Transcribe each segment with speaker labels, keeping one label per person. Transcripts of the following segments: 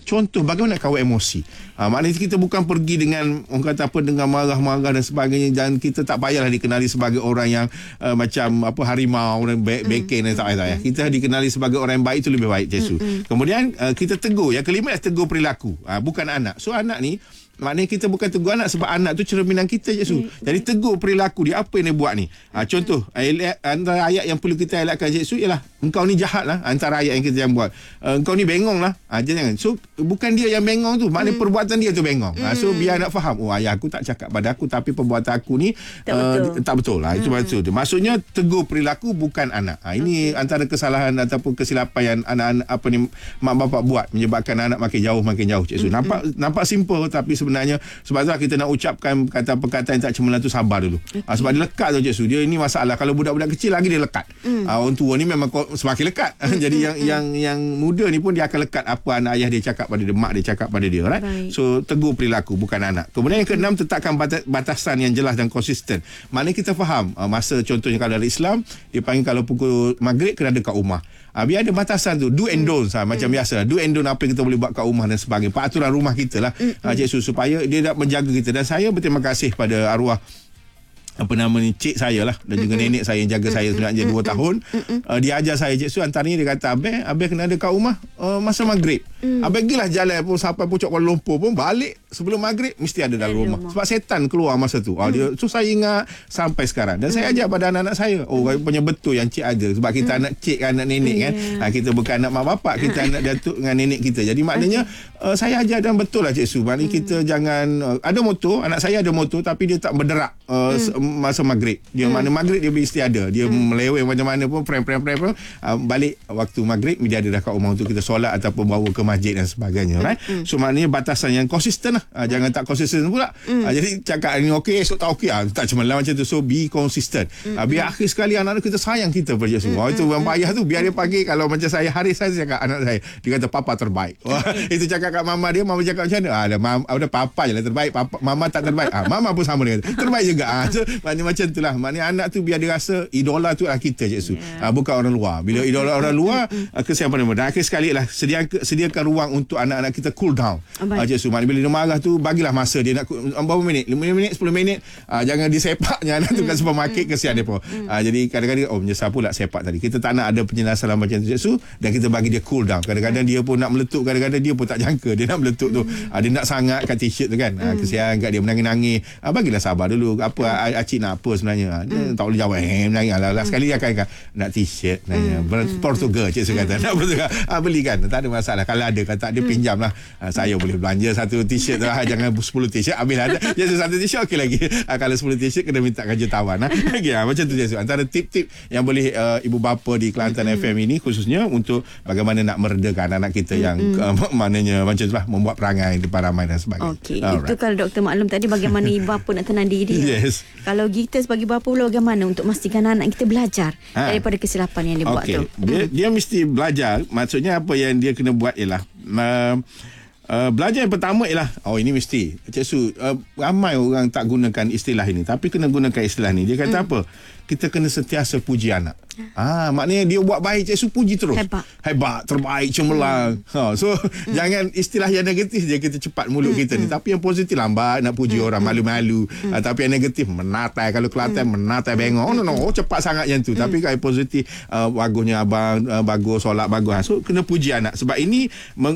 Speaker 1: contoh bagaimana kawal emosi. Maknanya kita bukan pergi dengan orang kata apa, dengan marah-marah dan sebagainya, dan kita tak payahlah dikenali sebagai orang yang macam apa, harimau dan beken dan tak payah. Kita dikenali sebagai orang yang baik, itu lebih baik, Yesus. Kemudian kita tegur. Yang kelima, tegur perilaku, bukan anak. So anak ni, maknanya kita bukan tegur anak sebab anak tu cerminan kita, Yesus. Jadi tegur perilaku dia, apa yang dia buat ni. Contoh, antara ayat yang perlu kita elakkan, Yesus, ialah engkau ni jahat lah. Antara ayat yang kita yang buat, engkau ni bengong lah. Jangan. So bukan dia yang bengong tu, maknanya perbuatan dia tu bengong. So biar nak faham, ayah aku tak cakap pada aku, tapi perbuatan aku ni tak betul lah. Itu maksud dia. Maksudnya tegur perilaku, bukan anak. Ini antara kesalahan ataupun kesilapan yang anak-anak mak bapak buat, menyebabkan anak makin jauh, Yesus. Nampak simple, tapi sebenarnya sebab itulah kita nak ucapkan perkataan yang tak cemerlang tu, sabar dulu. Sebab dia lekat tu, Cik Su. Dia ini masalah. Kalau budak-budak kecil lagi dia lekat. Orang tua ni memang semakin lekat. Jadi yang muda ni pun dia akan lekat apa anak ayah dia cakap pada dia, mak dia cakap pada dia, right? So tegur perilaku, bukan anak. Kemudian yang keenam, tetapkan batasan yang jelas dan konsisten. Maknanya kita faham masa, contohnya kalau dalam Islam dia panggil kalau pukul maghrib kena ada kat rumah. Biar ada batasan tu, do and don'ts, macam biasa, do and don't apa yang kita boleh buat kat rumah dan sebagainya, peraturan rumah kita lah, Cik Su, supaya dia nak menjaga kita. Dan saya berterima kasih pada arwah cik saya lah, dan juga nenek saya yang jaga saya sebenarnya 2 tahun. Dia ajar saya, Cik Su, antaranya dia kata, Abang kena ada kat rumah masa maghrib. Abang pergilah jalan pun sampai pucuk Kuala Lumpur pun, balik sebelum maghrib mesti ada dalam rumah. Sebab setan keluar masa tu. So saya ingat sampai sekarang. Dan saya ajar pada anak-anak saya, punya betul yang cik ada. Sebab kita anak cik kan, anak nenek kan. Kita bukan anak mak bapak, kita anak datuk dengan nenek kita. Jadi maknanya saya ajar, dan betul lah, Cik Su. Maknanya kita jangan, ada motor, anak saya ada motor, tapi dia tak berderak masa maghrib. Dia mana maghrib dia mesti ada. Dia meleweh macam mana pun, prem balik waktu maghrib dia ada dah kat rumah untuk kita solat ataupun bawa ke masjid dan sebagainya, right? So maknanya batasan yang konsisten lah. Jangan tak konsisten pula. Jadi cakap ni okey, esok tak okey, tak cemerlang macam tu. So be consistent. Biar akhir sekali anak kita sayang kita pada Yesus. Itu yang payah tu. Biar dia panggil, kalau macam saya hari saya cakap anak saya, dia kata papa terbaik. Itu cakap kat mama dia, mama cakap macam mana? Ada papa je lah terbaik, papa, mama tak terbaik. Mama pun sama dia kata terbaik juga. So macam tu lah. Maknanya anak tu biar dia rasa idola tu lah kita, Cik Su. Bukan orang luar. Bila idola orang luar, kesian pada mereka. Dan akhir sekali lah, sediakan ruang untuk anak-anak kita cool down, Cik Su. Maknanya bila dia marah tu, bagilah masa dia nak berapa minit, 5 minit, 10 minit. Jangan disepaknya anak tu kat supermarket, kesian dia pun. Jadi kadang-kadang menyesal pula sepak tadi. Kita tak nak ada penyelesaian macam tu, Cik Su. Dan kita bagi dia cool down. Kadang-kadang dia pun nak meletup, kadang-kadang dia pun tak jangka dia nak meletup tu. Dia nak sangat kat t-shirt tu kan. Kesian kat dia menangis-nangis. Bagilah sabar dulu. Apa acik nak apa sebenarnya? Dia tak boleh jawab. Menangis lah. Sekali dia akan nak t-shirt nanya. Portugal, Cik Su kata. Nak Portugal. Belikan. Tak ada masalah. Kalau ada, kalau tak ada, pinjam lah. Saya boleh belanja satu t-shirt tu. Jangan 10 t-shirt. Habis ada. Jadi satu t-shirt okey lagi. Kalau 10 t-shirt kena minta kerja tawan. Macam tu, Cik Su. Antara tip-tip yang boleh ibu bapa di Kelantan FM ini khususnya untuk bagaimana nak meredakan anak kita yang maknanya macam itulah, membuat perangai depan ramai dan sebagainya. Okey.
Speaker 2: Itu kalau Doktor maklum tadi bagaimana ibu bapa nak tenang diri.
Speaker 1: Yes.
Speaker 2: Kalau kita sebagai bapa pula, bagaimana untuk memastikan anak kita belajar daripada kesilapan yang dia buat tu?
Speaker 1: Dia mesti belajar. Maksudnya apa yang dia kena buat ialah belajar yang pertama ialah ini mesti, Cik Su, ramai orang tak gunakan istilah ini, tapi kena gunakan istilah ni. Dia kata apa? Kita kena sentiasa puji anak. Maknanya dia buat baik, Cik Su, puji terus. Hebat, terbaik, cemerlang. So jangan istilah yang negatif je kita cepat mulut kita ni. Tapi yang positif, lambat nak puji orang, malu-malu. Tapi yang negatif, menatai. Kalau Kelantan, menatai bengong. Cepat sangat yang tu. Tapi kalau positif, bagusnya abang, bagus, solat bagus. So kena puji anak. Sebab ini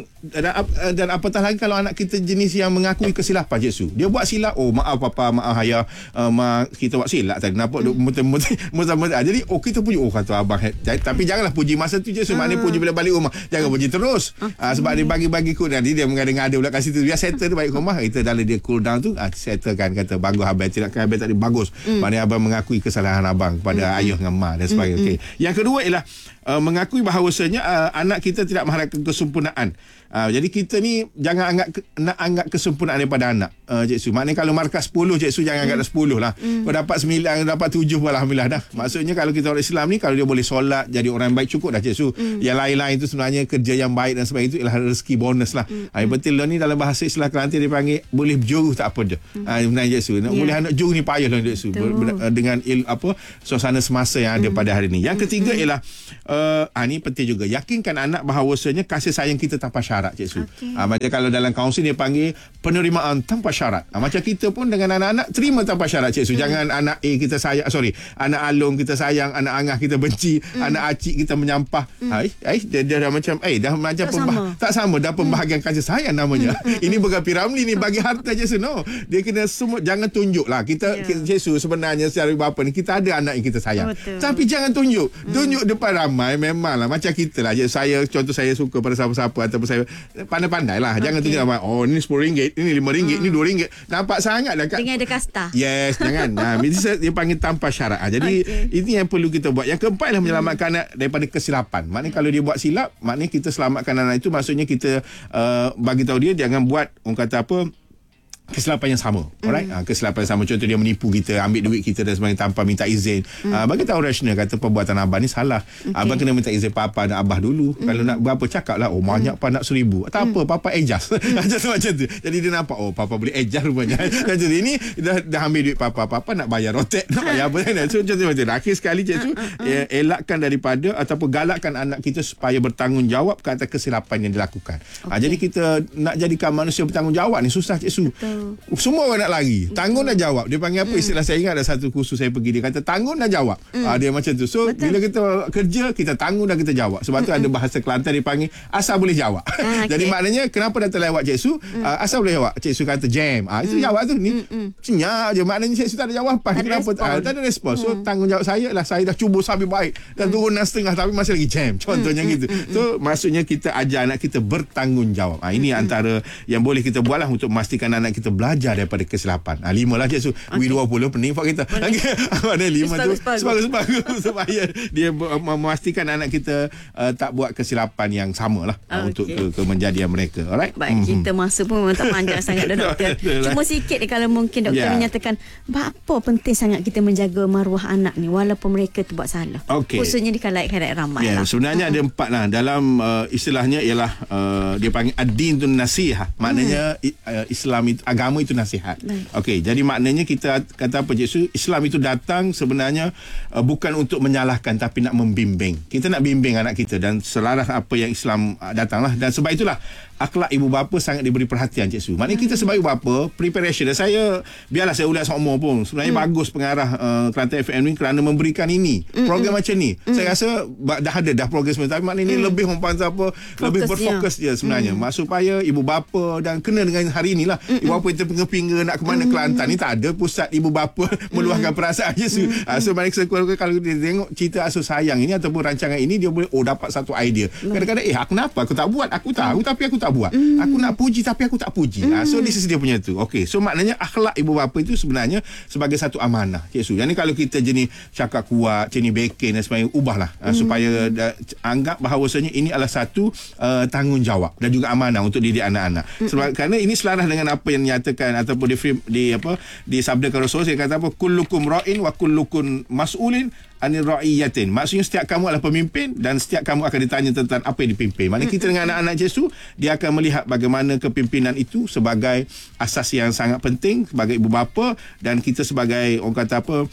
Speaker 1: dan apatah lagi kalau anak kita jenis yang mengakui kesilapan, Cik Su. Dia buat silap, maaf papa, maaf ayah, kita buat silap tadi. Nampak jadi kita puji, kata abang. Tapi janganlah puji masa tu, Cik Su. Maknanya puji bila balik rumah. Jangan puji terus. Sebab dia bagi-bagi kot. Nanti dia mengada-ngada pula kat situ. Biar settle tu balik rumah. Kita dalam dia cool down tu, settlekan, kata bagus abang. Tidak kan abang tadi bagus. Maknanya abang mengakui kesalahan abang kepada ayah dengan mak dan sebagainya. Okay. Yang kedua ialah mengakui bahawasanya anak kita tidak mengharapkan kesempurnaan. Jadi kita ni jangan anggap kesempurnaan daripada anak, Cik Su. Maknanya kalau markah 10, Cik Su, jangan anggap 10 lah. Kau dapat 9, dapat 7 pun alhamdulillah dah. Maksudnya kalau kita orang Islam ni, kalau dia boleh solat, jadi orang baik, cukup dah, Cik Su. Yang lain-lain itu sebenarnya kerja yang baik dan sebagainya, itu ialah rezeki bonus lah. Yang penting ni dalam bahasa Islam Kelantan dia panggil boleh berjuru tak apa dah. Sebenarnya, Cik Su, boleh anak juru ni payah lah, Cik Su. Dengan suasana semasa yang ada pada hari ni. Yang ketiga ialah ni penting juga, yakinkan anak bahawasanya kasih sayang kita tanpa syarat. syarat, Cik Su. Macam kalau dalam kaunseling dia panggil penerimaan tanpa syarat. Macam kita pun dengan anak-anak terima tanpa syarat, Cik Su. Jangan anak A kita sayang, anak Along kita sayang, anak Angah kita benci, anak Acik kita menyampah. Dia dah macam tak sama dah pembahagian kasih sayang namanya. Ini bukan Piramli ni bagi harta, Cik Su. No, dia kena semua, jangan tunjuk lah. Kita Cik Su, sebenarnya secara bapa ni kita ada anak yang kita sayang. Tapi jangan tunjuk depan ramai. Memanglah macam kita lah. Contoh saya suka pada siapa-siapa ataupun saya pandai-pandai lah. Jangan tunjuk ramai. Oh, ni RM10, ini RM5, ini RM2. Nampak sangat lah.
Speaker 2: Dengan ada kasta.
Speaker 1: Yes, jangan. Dia panggil tanpa syarat. Jadi ini yang perlu kita buat. Yang keempat adalah menyelamatkan anak daripada kesilapan. Maknanya kalau dia buat silap, maknanya kita selamatkan anak itu. Maksudnya kita bagi tahu dia jangan buat, orang kata apa, kesilapan yang sama. Alright, kesilapan yang sama, contoh dia menipu kita, ambil duit kita dan sebagainya tanpa minta izin. Bagi tahu rasional, kata perbuatan abang ni salah. Abang kena minta izin papa dan abah dulu. Kalau nak berapa cakap lah, banyak pak nak RM1,000. Tak apa, papa adjust. Macam tu. Jadi dia nampak, papa boleh adjust rupanya. Jadi ini dah ambil duit papa nak bayar rotek, nak bayar apa. So contoh macam tu. Akhir sekali, Cik Su, elakkan daripada ataupun galakkan anak kita supaya bertanggungjawab ke atas kesilapan yang dilakukan. Jadi kita nak jadikan manusia bertanggungjawab ni susah, Cik Su. Semua orang nak lari. Tanggung dan jawab. Dia panggil apa istilah, saya ingat ada satu kursus saya pergi, dia kata tanggung dan jawab. Dia macam tu. So bila kita kerja, kita tanggung dan kita jawab. Sebab tu ada bahasa Kelantan dia panggil asal boleh jawab. Jadi maknanya kenapa dah terlewat, Cik Su, asal boleh jawab. Cik Su kata jam. Itu jawab tu ni. Senyap je. Maknanya Cik Su tak ada jawapan. Kenapa? Tak ada respon. So tanggungjawab saya lah, saya dah cuba sambil baik dan turunan setengah tapi masih lagi jam. Contohnya gitu. So maksudnya kita ajar anak kita bertanggungjawab. Ini antara yang boleh kita buat lah untuk memastikan anak kita belajar daripada kesilapan. 5 lah, Cik Su. W20 pening buat kita. Ada 5 tu sebagus supaya dia memastikan anak kita tak buat kesilapan yang sama lah untuk kemenjadian mereka. Alright?
Speaker 2: Baik, kita masa pun memang tak panjang sangat dah, doktor. Cuma sikit ni kalau mungkin doktor menyatakan apa penting sangat kita menjaga maruah anak ni walaupun mereka tu buat salah. Khususnya di khalayak-khalayak ramai lah.
Speaker 1: Sebenarnya ada 4 lah. Dalam istilahnya ialah dia panggil ad-din tu nasihat. Maknanya Islam itu, agama itu nasihat. Jadi maknanya kita kata apa, Cik Su, Islam itu datang sebenarnya bukan untuk menyalahkan tapi nak membimbing. Kita nak bimbing anak kita dan selaras apa yang Islam datanglah. Dan sebab itulah akhlak ibu bapa sangat diberi perhatian, Cik Su. Maknanya kita sebagai ibu bapa, preparation. Dan saya, biarlah saya ulas umur pun, sebenarnya bagus pengarah Kelantan FM ni kerana memberikan ini program macam ni. Saya rasa dah progres, tapi maknanya ini lebih apa, lebih berfokus dia sebenarnya. Supaya ibu bapa dan kena dengan hari inilah, ibu bapa itu pinga-pinga nak ke mana Kelantan ni, tak ada pusat ibu bapa meluahkan perasaan, Cik Su. So mereka sekeluarga kalau dia tengok cerita asuh sayang ini ataupun rancangan ini, dia boleh dapat satu idea. Kadang-kadang kenapa aku tak buat, aku tahu tapi aku tak buat. Aku nak puji tapi aku tak puji. So this is dia punya tu. So maknanya akhlak ibu bapa itu sebenarnya sebagai satu amanah, Cik Su. Jadi kalau kita jenis cakap kuat, jenis beken dan sebagainya, ubahlah supaya anggap bahawasanya ini adalah satu tanggungjawab dan juga amanah untuk didik anak-anak. Sebab kerana ini selaras dengan apa yang dinyatakan ataupun disabdakan Rasul. Saya kata apa, kullukum ra'in wa kullukum mas'ulin anir ra'iyatin. Maksudnya setiap kamu adalah pemimpin dan setiap kamu akan ditanya tentang apa yang dipimpin. Maknanya kita dengan anak-anak Yesus, dia akan melihat bagaimana kepimpinan itu sebagai asas yang sangat penting sebagai ibu bapa, dan kita sebagai orang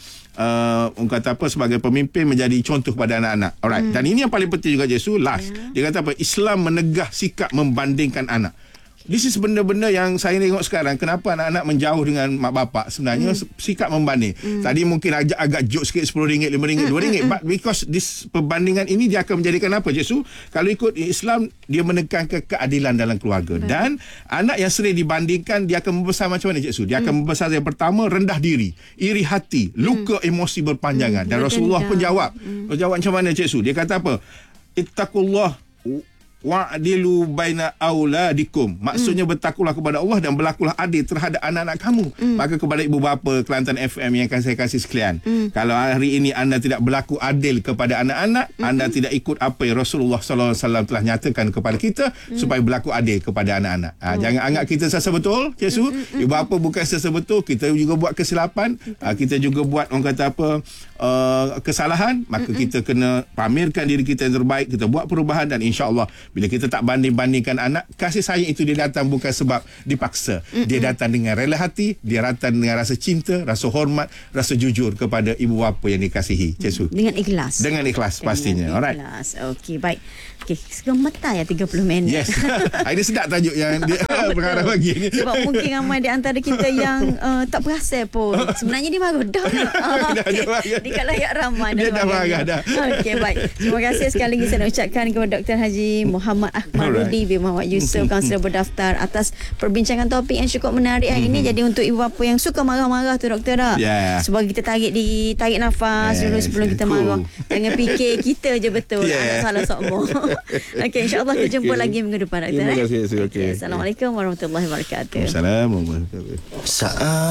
Speaker 1: kata apa sebagai pemimpin menjadi contoh kepada anak-anak. Alright. Dan ini yang paling penting juga, Yesus last. Dia kata apa? Islam menegah sikap membandingkan anak. This is benda-benda yang saya tengok sekarang. Kenapa anak-anak menjauh dengan mak bapak? Sebenarnya sikap membanding. Tadi mungkin agak joke sikit, RM10, RM5, RM2. But because this perbandingan ini dia akan menjadikan apa, Cik Su? Kalau ikut Islam, dia menekankan keadilan dalam keluarga. Dan anak yang sering dibandingkan, dia akan membesar macam mana, Cik Su? Dia akan membesar yang pertama, rendah diri, iri hati, luka emosi berpanjangan. Dan Rasulullah pun jawab macam mana, Cik Su? Dia kata apa? Ittaqullah wa'dilu baina auladikum. Maksudnya bertakwalah kepada Allah dan berlakulah adil terhadap anak-anak kamu. Maka kepada ibu bapa Kelantan FM yang akan saya kasih sekalian, kalau hari ini anda tidak berlaku adil kepada anak-anak, anda tidak ikut apa yang Rasulullah SAW telah nyatakan kepada kita supaya berlaku adil kepada anak-anak. Jangan anggap kita sebetul, Cik Su. Ibu bapa bukan sebetul, kita juga buat kesilapan, kita juga buat orang kata apa kesalahan. Maka kita kena pamerkan diri kita yang terbaik, kita buat perubahan, dan insya-Allah Bila kita tak banding-bandingkan anak, kasih sayang itu dia datang bukan sebab dipaksa. Dia datang dengan rela hati, dia datang dengan rasa cinta, rasa hormat, rasa jujur kepada ibu bapa yang dikasihi. Cik Su.
Speaker 2: Dengan ikhlas.
Speaker 1: Dengan ikhlas pastinya.
Speaker 2: Dengan
Speaker 1: Alright.
Speaker 2: ikhlas. Okey, baik. Okey, segemata ya 30 minit.
Speaker 1: Yes. Ini sedap tajuk yang dia pengarah bagi ni.
Speaker 2: Sebab mungkin ramai di antara kita yang tak perasan pun. Sebenarnya dia marah dah. Okay. Di kalayak ramai
Speaker 1: dia dah marah dah.
Speaker 2: Okey, baik. Terima kasih sekali lagi saya nak ucapkan kepada Dr. Haji Muhammad Ahmad Rudi bin Muhammad Yusof, kaunselor berdaftar, atas perbincangan topik yang cukup menarik hari ini. Jadi untuk ibu bapa yang suka marah-marah tu doktor dah. Sebab kita tarik nafas dulu sebelum kita marah. Jangan fikir kita je betul. Anak salah semua. Okey, insya-Allah kita jumpa lagi minggu depan doktor.
Speaker 1: Terima kasih.
Speaker 2: Assalamualaikum warahmatullahi wabarakatuh.
Speaker 1: Assalamualaikum warahmatullahi wabarakatuh.